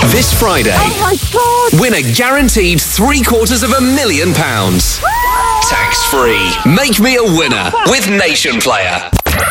This Friday, Oh my God! win a guaranteed £750,000. Tax-free. Make me a winner with Nation Player.